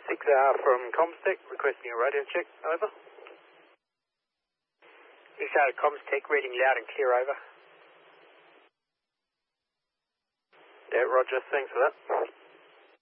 6R from Comstech, requesting a radio check, over. 6R Comstech, reading loud and clear, over. Yeah, roger, thanks for that.